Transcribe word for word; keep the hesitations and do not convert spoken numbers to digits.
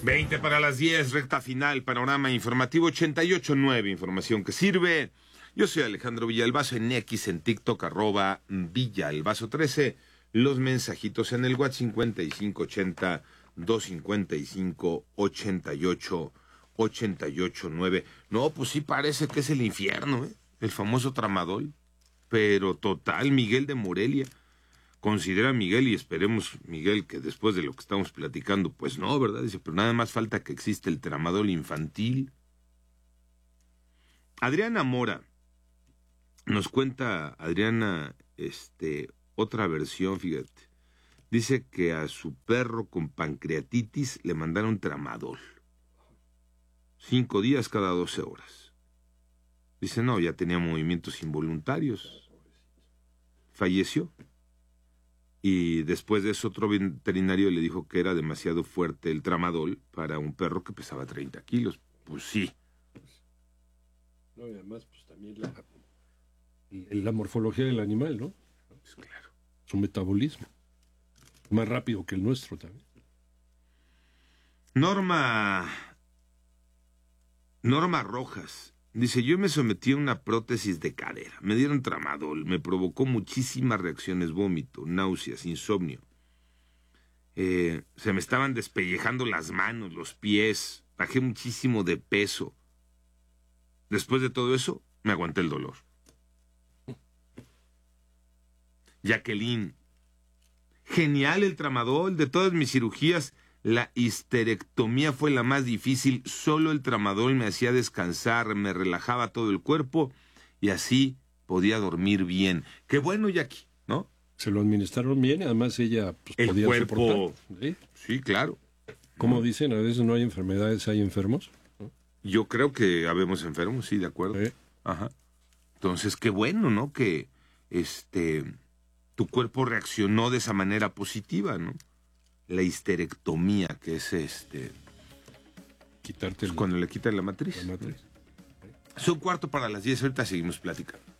veinte para las diez, recta final, panorama informativo ochenta y ocho punto nueve, información que sirve. Yo soy Alejandro Villalbazo, en X, en TikTok, arroba Villalbazo trece. Los mensajitos en el WhatsApp cincuenta y cinco ochenta, doscientos cincuenta y cinco, ochenta y ocho, ochenta y ocho nueve. No, pues sí parece que es el infierno, ¿eh? El famoso tramadol. Pero total, Miguel de Morelia. Considera Miguel, y esperemos, Miguel, que después de lo que estamos platicando, pues no, ¿verdad? Dice, pero nada más falta que existe el tramadol infantil. Adriana Mora, nos cuenta Adriana, este, otra versión, fíjate. Dice que a su perro con pancreatitis le mandaron tramadol. Cinco días cada doce horas. Dice, no, ya tenía movimientos involuntarios. Falleció. Y después de eso otro veterinario le dijo que era demasiado fuerte el tramadol para un perro que pesaba treinta kilos. Pues sí. No, y además, pues también la, la morfología del animal, ¿no? Pues claro. Su metabolismo. Más rápido que el nuestro también. Norma... Norma Rojas. Dice, yo me sometí a una prótesis de cadera, me dieron tramadol, me provocó muchísimas reacciones, vómito, náuseas, insomnio. Eh, se me estaban despellejando las manos, los pies, bajé muchísimo de peso. Después de todo eso, me aguanté el dolor. Jacqueline, genial el tramadol, de todas mis cirugías, la histerectomía fue la más difícil, solo el tramadol me hacía descansar, me relajaba todo el cuerpo y así podía dormir bien. Qué bueno, Jackie, ¿no? Se lo administraron bien, además ella pues, el podía cuerpo, soportar. ¿Sí? Sí, claro. Como ¿no? dicen, a veces no hay enfermedades, hay enfermos. ¿No? Yo creo que habemos enfermos, sí, de acuerdo. ¿Sí? Ajá. Entonces, qué bueno, ¿no? Que este tu cuerpo reaccionó de esa manera positiva, ¿no? La histerectomía, que es este... Quitarte pues el, cuando le quitan la matriz. la matriz. Es un cuarto para las diez, ahorita seguimos platicando.